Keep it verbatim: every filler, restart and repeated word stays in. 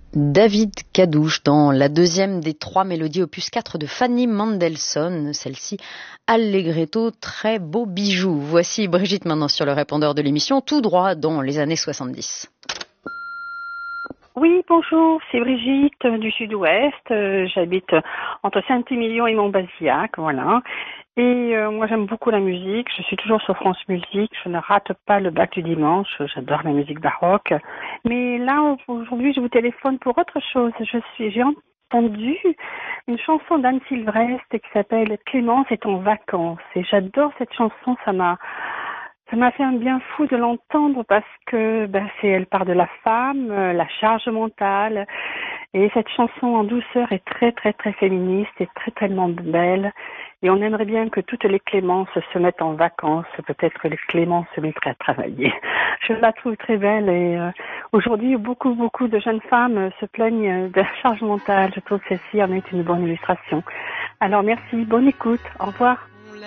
David Cadouche dans la deuxième des trois mélodies opus quatre de Fanny Mendelssohn, celle-ci Allegretto, très beau bijou. Voici Brigitte maintenant sur le répondeur de l'émission, tout droit dans les années soixante-dix. Oui, bonjour, c'est Brigitte euh, du Sud-Ouest. Euh, j'habite entre Saint-Émilion et Montbazillac, voilà. Et euh, moi, j'aime beaucoup la musique. Je suis toujours sur France Musique. Je ne rate pas le bac du dimanche. J'adore la musique baroque. Mais là, aujourd'hui, je vous téléphone pour autre chose. Je suis, j'ai entendu une chanson d'Anne Sylvestre qui s'appelle Clémence est en vacances. Et j'adore cette chanson. Ça m'a Ça m'a fait un bien fou de l'entendre parce que ben, c'est, elle part de la femme, euh, la charge mentale. Et cette chanson en douceur est très, très, très féministe et très, tellement belle. Et on aimerait bien que toutes les Clémences se mettent en vacances. Peut-être que les Clémences se mettraient à travailler. Je la trouve très belle. Et euh, aujourd'hui, beaucoup, beaucoup de jeunes femmes se plaignent de la charge mentale. Je trouve que celle-ci en est une bonne illustration. Alors merci, bonne écoute. Au revoir.